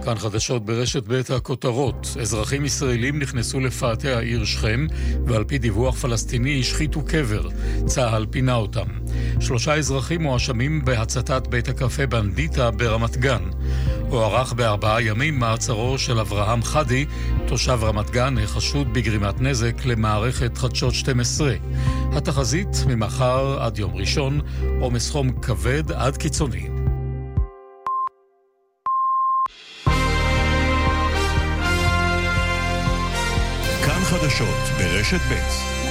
כאן חדשות ברשת בית הכותרות. אזרחים ישראלים נכנסו לפאתי העיר שכם, ועל פי דיווח פלסטיני השחיתו קבר. צה"ל פינה אותם. 3 אזרחים מואשמים בהצתת בית הקפה בנדיטה ברמת גן. הוארך ב4 ימים מעצרו של אברהם חדי, תושב רמת גן, החשוד בגרימת נזק למערכת חדשות 12. התחזית ממחר עד יום ראשון, עומס חום כבד עד קיצוני. כאן חדשות ברשת ב'.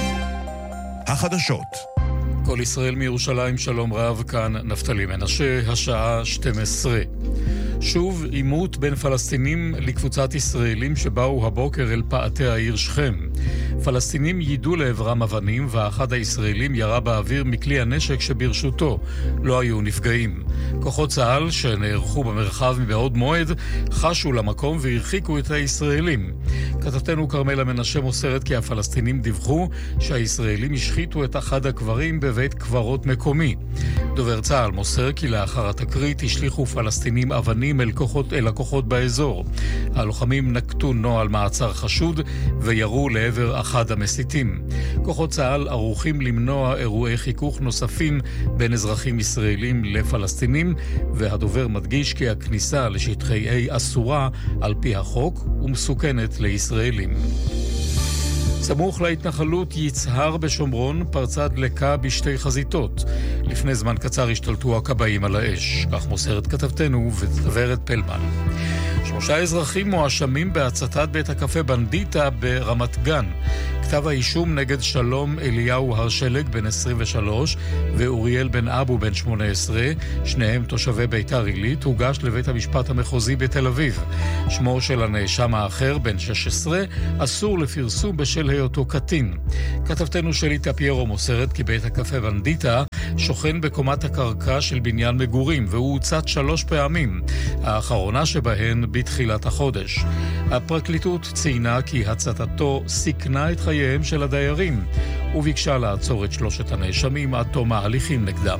החדשות. כל ישראל מירושלים, שלום רב, כאן נפתלי מנשה, השעה 12. שוב עימות בין פלסטינים לקבוצת ישראלים שבאו הבוקר אל פאתי העיר שכם. פלסטינים יידו לעברם אבנים, ואחד הישראלים ירה באוויר מכלי הנשק שברשותו. לא היו נפגעים. כוחות צה"ל שנערכו במרחב מבעוד מועד חשו למקום והרחיקו את הישראלים. כתבתנו כרמלה מנשה מוסרת כי הפלסטינים דיווחו שהישראלים השחיתו את אחד הקברים בבית קברות מקומי. דובר צה"ל מוסר כי לאחר התקרית השליחו פלסטינים אבנים אל הכוחות באזור. הלוחמים נקטו נוהל מעצר חשוד וירו לעבר אחד המסיתים. כוחות צה"ל ערוכים למנוע אירועי חיכוך נוספים בין אזרחים ישראלים לפלסטינים, והדובר מדגיש כי הכניסה לשטחי A אסורה על פי החוק ומסוכנת לישראלים. סמוך להתנחלות יצהר בשומרון פרצה דלקה בשתי חזיתות. לפני זמן קצר השתלטו הכבאים על האש. כך מוסרת כתבתנו ודברת פלמן. 3 אזרחים מואשמים בהצתת בית הקפה בנדיטה ברמת גן. כתב האישום נגד שלום אליהו הרשלג בן 23 ואוריאל בן אבו בן 18, שניהם תושבי ביתר עילית, הוגש לבית המשפט המחוזי בתל אביב. שמו של הנאשם האחר בן 16 אסור לפרסום בשל היותו קטין. כתבתנו שלי טפיירו מוסרת כי בית הקפה בנדיטה שוכן בקומת הקרקע של בניין מגורים, והוא הוצת 3 פעמים, האחרונה שבהן בתחילת החודש. הפרקליטות ציינה כי הצתתו סיכנה את חייהם של הדיירים, וביקשה לעצור את 3 הנאשמים עד תום ההליכים נגדם.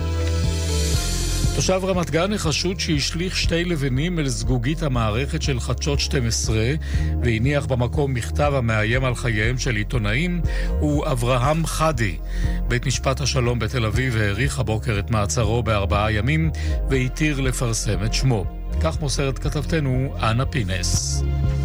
תושב רמת גן החשוד שהשליך 2 לבנים אל זגוגית המערכת של חדשות 12 והניח במקום מכתב המאיים על חייהם של עיתונאים הוא אברהם חדי. בית משפט השלום בתל אביב העריך הבוקר את מעצרו ב4 ימים והתיר לפרסם את שמו. כך מוסרת כתבתנו אנה פינס.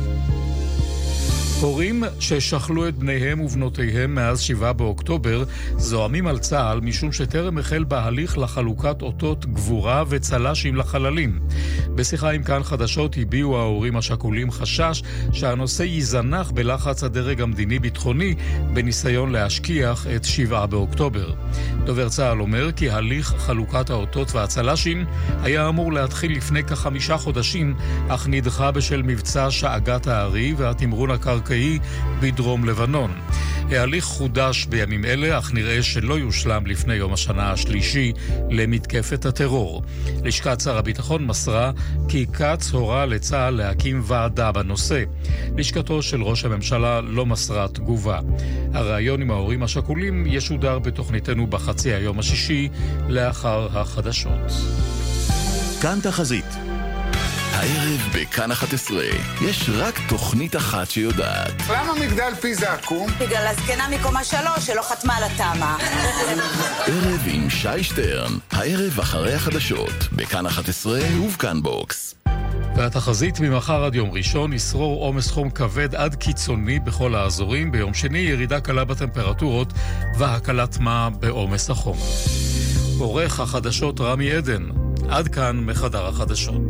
הורים ששכלו את בניהם ובנותיהם מאז 7 באוקטובר זועמים על צה"ל משום שטרם החל בהליך לחלוקת אותות גבורה וצל"שים לחללים. בשיחה עם כאן חדשות הביעו ההורים השכולים חשש שהנושא יזנח בלחץ הדרג המדיני-ביטחוני בניסיון להשכיח את 7 באוקטובר. דובר צה"ל אומר כי הליך חלוקת האותות והצל"שים היה אמור להתחיל לפני כ5 חודשים, אך נדחה בשל מבצע שאגת הארי והתמרון הקרקעי בדרום לבנון. ההליך חודש בימים אלה, אך נראה שלא יושלם לפני יום השנה השלישי למתקפת הטרור. לשכת שר הביטחון מסרה כי קץ הורה לצה"ל להקים ועדה בנושא. לשכתו של ראש הממשלה לא מסרה תגובה. הרעיון עם ההורים השכולים ישודר בתוכניתנו בחצי היום השישי לאחר החדשות. כאן תחזית. הערב בכאן 11 יש רק תוכנית אחת שיודעת. למה מגדל פיזה עקום? בגלל הזקנה מקומה 3 שלא חתמה על התאמה. ערב עם שי שטרן, הערב אחרי החדשות, בכאן 11 ובכאן בוקס. והתחזית ממחר עד יום ראשון ישרור עומס חום כבד עד קיצוני בכל האזורים. ביום שני ירידה קלה בטמפרטורות והקלת מה בעומס החום. עורך החדשות רמי עדן. עד כאן מחדר החדשות.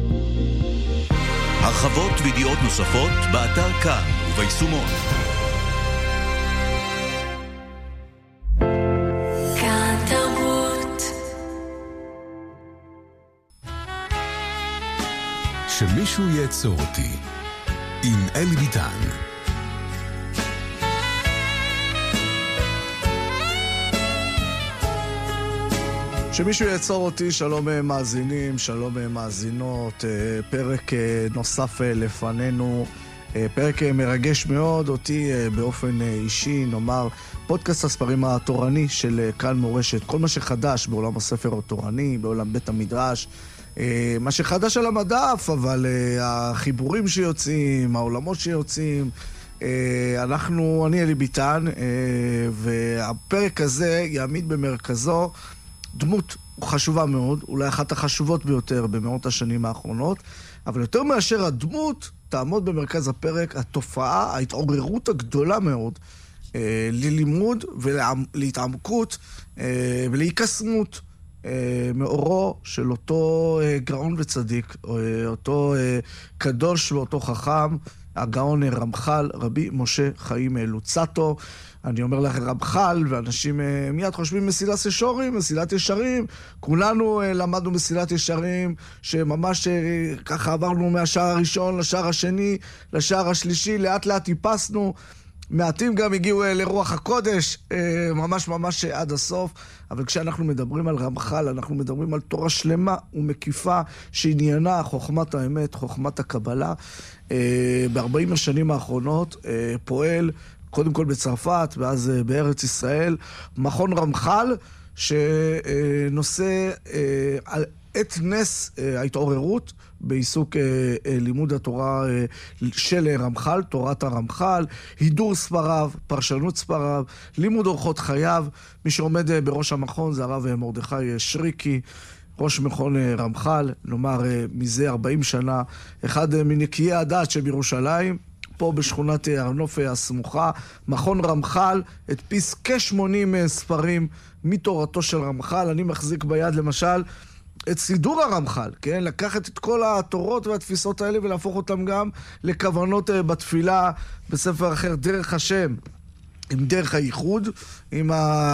הרחבות וידיעות נוספות באתר כאן וביישומון. כאן תרבות. שמישהו יעצור אותי עם אלי ביטן. שמישהו יעצור אותי, שלום מאזינים, שלום מאזינות, פרק נוסף לפנינו, פרק מרגש מאוד אותי באופן אישי, נאמר פודקאסט הספרים התורני של כאן מורשת, כל מה שחדש בעולם הספר התורני, בעולם בית המדרש, מה שחדש על המדף, אבל החיבורים שיוצאים, העולמות שיוצאים, אני אלי ביטן, והפרק הזה יעמיד במרכזו דמות חשובה מאוד, אולי אחת החשובות ביותר במאות השנים האחרונות, אבל יותר מאשר הדמות, תעמוד במרכז הפרק התופעה, ההתעוררות הגדולה מאוד, ללימוד ולהתעמקות ולהיקסמות מאורו של אותו גאון וצדיק, אותו קדוש ואותו חכם, הגאון רמח"ל, רבי משה חיים לוצאטו. אני אומר לך רמח"ל, ואנשים מיד חושבים מסילת ישרים, מסילת ישרים. כולנו למדנו מסילת ישרים, שממש ככה עברנו מהשער הראשון לשער השני, לשער השלישי, לאט לאט טיפסנו. מעטים גם הגיעו לרוח הקודש, ממש עד הסוף. אבל כשאנחנו מדברים על רמח"ל, אנחנו מדברים על תורה שלמה ומקיפה שעניינה חוכמת האמת, חוכמת הקבלה. ב-40 השנים האחרונות פועל קודם כל בצרפת ואז בארץ ישראל מכון רמח"ל, שנושא על את נס ההתעוררות בעיסוק לימוד התורה של רמח"ל, תורת הרמח"ל, הידור ספריו, פרשנות ספריו, לימוד אורחות חייו. מי שעומד בראש המכון זה הרב מרדכי שריקי, ראש מכון רמח"ל, נאמר מזה 40 שנה, אחד מנקיי הדת שבירושלים, פה בשכונת הר נוף הסמוכה. מכון רמח"ל הדפיס כ-80 ספרים מתורתו של רמח"ל. אני מחזיק ביד למשל את סידור הרמח"ל, כן? לקחת את כל התורות והתפיסות האלה ולהפוך אותם גם לכוונות בתפילה, בספר אחר, דרך השם, עם דרך הייחוד. אם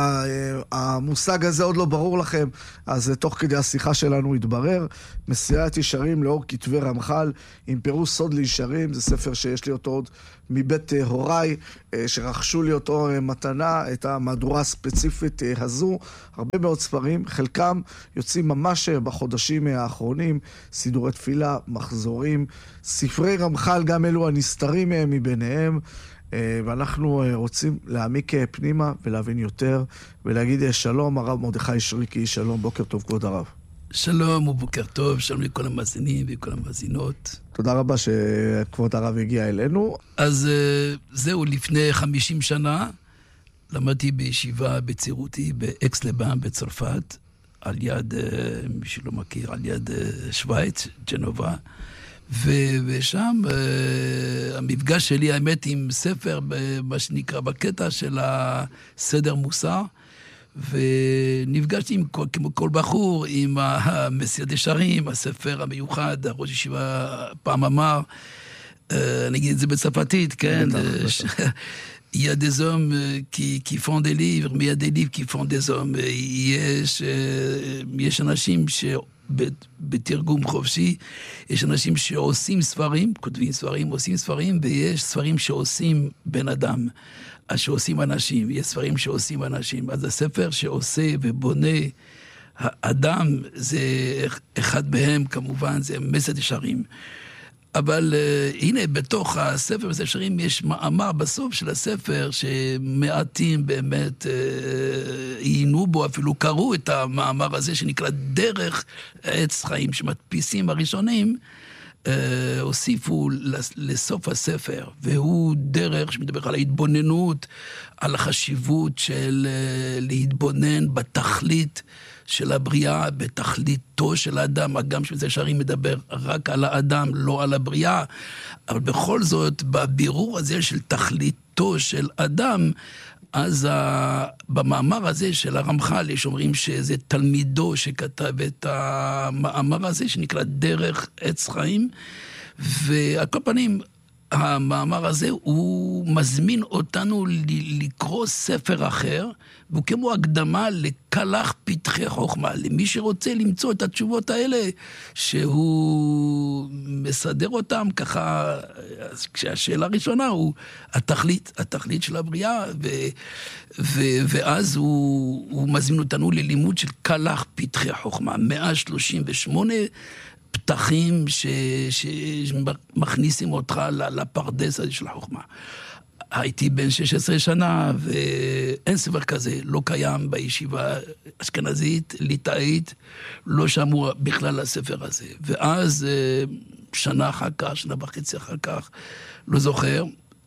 המושג הזה עוד לא ברור לכם, אז תוך כדי השיחה שלנו יתברר. מסילת ישרים לאור כתבי רמח"ל, עם פירוש סוד לישרים. זה ספר שיש לי אותו עוד מבית הוריי, שרכשו לי אותו מתנה, את המהדורה הספציפית הזו. הרבה מאוד ספרים, חלקם יוצאים ממש בחודשים האחרונים, סידורי תפילה, מחזורים, ספרי רמח"ל, גם אלו הנסתרים מביניהם. ואנחנו רוצים להעמיק פנימה ולהבין יותר, ולהגיד שלום, הרב מרדכי שריקי, שלום, בוקר טוב, כבוד הרב. שלום ובוקר טוב, שלום לכל המאזינים וכל המאזינות. תודה רבה שכבוד הרב הגיע אלינו. אז זהו, לפני 50 שנה למדתי בישיבה בצעירותי באקס-לבן בצרפת, על יד, מי שלא מכיר, על יד שוויץ, ג'נובה. ושם המפגש שלי, האמת, עם ספר, מה שנקרא, בקטע של הסדר מוסר, ונפגשתי כמו כל בחור עם מסילת ישרים, הספר המיוחד, הראש ישיבה פעם אמר, אני אגיד את זה בצרפתית, כן? Il y a des hommes qui font des livres, mais il y a des livres qui font des hommes. יש אנשים בתרגום חופשי, יש אנשים שעושים ספרים, כותבים ספרים, עושים ספרים, ויש ספרים שעושים בן אדם, שעושים אנשים, יש ספרים שעושים אנשים. אז הספר שעושה ובונה האדם, זה אחד מהם כמובן, זה מסילת ישרים. אבל הנה, בתוך הספר מסילת ישרים יש מאמר בסוף של הספר, שמעטים באמת עיינו בו, אפילו קראו את המאמר הזה, שנקרא דרך עץ חיים, שמדפיסים הראשונים, הוסיפו לסוף הספר, והוא דרך שמדבר על ההתבוננות, על החשיבות של להתבונן בתכלית של הבריאה, בתכליתו של האדם. הגם שמסילת ישרים מדבר רק על האדם, לא על הבריאה, אבל בכל זאת, בבירור הזה של תכליתו של אדם, אז במאמר הזה של הרמח"ל, יש אומרים שזה תלמידו שכתב את המאמר הזה, שנקרא דרך עץ חיים, ועל כל פנים, המאמר הזה הוא מזמין אותנו לקרוא ספר אחר, והוא כמו הקדמה לקלח פתחי חוכמה, למי שרוצה למצוא את התשובות האלה, שהוא מסדר אותם ככה, כשהשאלה הראשונה הוא התכלית של הבריאה, ואז הוא מזמין אותנו ללימוד של קלח פתחי חוכמה, 138 פתחים שמכניסים אותך לפרדס הזה של החוכמה. הייתי בן 16 שנה, ואין ספר כזה, לא קיים בישיבה אשכנזית, ליטאית, לא שמעו בכלל הספר הזה. ואז, שנה אחר כך, שנה וחצי אחר כך, לא זוכר,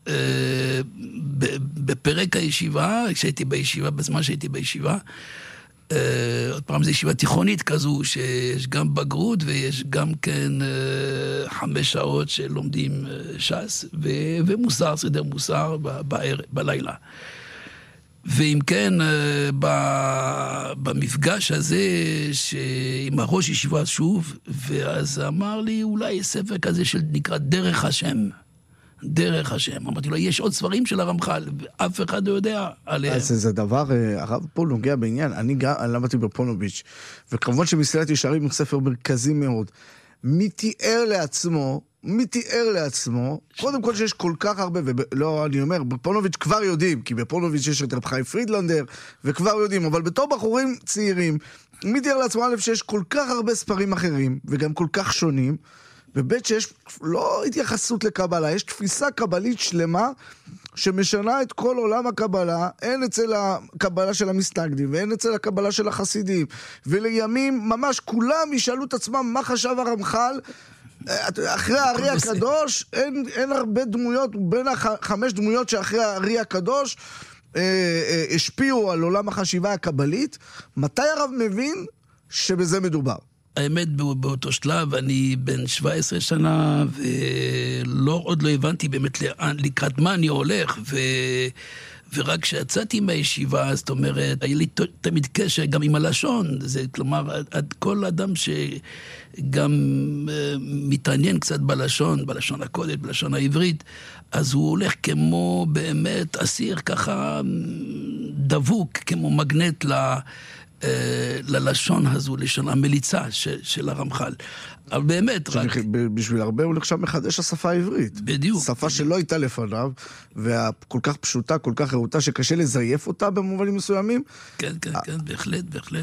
בפרק הישיבה, כשהייתי בישיבה, בזמן שהייתי בישיבה, עוד פעם זו ישיבה תיכונית כזו, שיש גם בגרות ויש גם כן 5 שעות שלומדים ש"ס ומוסר, סדר מוסר בלילה. ואם כן, במפגש הזה עם הראש ישיבה שוב, ואז אמר לי אולי ספר כזה שנקרא דרך השם. דרך השם. אמרתי לו, יש עוד ספרים של הרמח"ל, ואף אחד לא יודע עליהם. אז זה דבר, הרב פה נוגע בעניין. אני למדתי בפונוביץ', וכמובן שמסילת ישרים הוא ספר מרכזי מאוד. מי תיאר לעצמו, קודם כל שיש כל כך הרבה, ולא, אני אומר, בפונוביץ' כבר יודעים, כי בפונוביץ' יש את רב חיים פרידלנדר, וכבר יודעים, אבל בתור בחורים צעירים, מי תיאר לעצמו א' שיש כל כך הרבה ספרים אחרים, וגם כל כך שונים, ובית שיש לא התייחסות לקבלה, יש תפיסה קבלית שלמה שמשנה את כל עולם הקבלה, אין אצל הקבלה של המסתגדים, ואין אצל הקבלה של החסידים, ולימים ממש כולם ישאלו את עצמם מה חשב הרמח"ל, אחרי הארי הקדוש, אין הרבה דמויות, בין 5 דמויות שאחרי הארי הקדוש השפיעו על עולם החשיבה הקבלית. מתי הרב מבין שבזה מדובר? האמת, באותו שלב, אני בן 17 שנה, ועוד לא הבנתי באמת לקראת מה אני הולך, ורק כשיצאתי מהישיבה, זאת אומרת, היה לי תמיד קשר גם עם הלשון, זה כלומר, כל אדם שגם מתעניין קצת בלשון הקודש, בלשון העברית, אז הוא הולך כמו באמת אסיר ככה דבוק, כמו מגנט ללשון הזו, לשון המליצה של הרמח"ל. אבל באמת, רק... בשביל הרבה הוא נחשב מחדש השפה העברית. בדיוק. שפה שלא הייתה לפניו, והכל כך פשוטה, כל כך רהוטה, שקשה לזייף אותה במובנים מסוימים. כן, בהחלט.